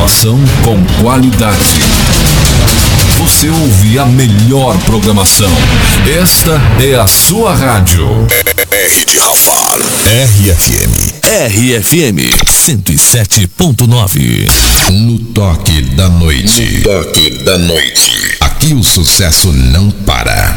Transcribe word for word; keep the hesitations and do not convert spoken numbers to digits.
Informação com qualidade. Você ouve a melhor programação. Esta é a sua rádio. R de Rafar. R F M. R F M cento e sete ponto nove. No toque da noite. No toque da noite. Aqui o sucesso não para.